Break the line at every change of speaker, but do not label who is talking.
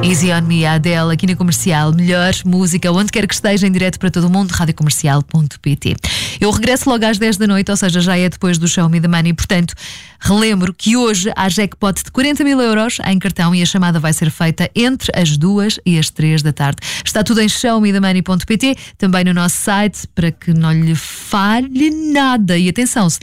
Easy on Me, a Adele, aqui na Comercial. Melhor música, onde quer que esteja, em direto para todo o mundo, radiocomercial.pt. Eu regresso logo às 10 da noite, ou seja, já é depois do Show Me the Money. Portanto, relembro que hoje há jackpot de 40 mil euros em cartão e a chamada vai ser feita entre as 2 e as 3 da tarde. Está tudo em showmethemoney.pt, também no nosso site, para que não lhe falhe nada. E atenção, se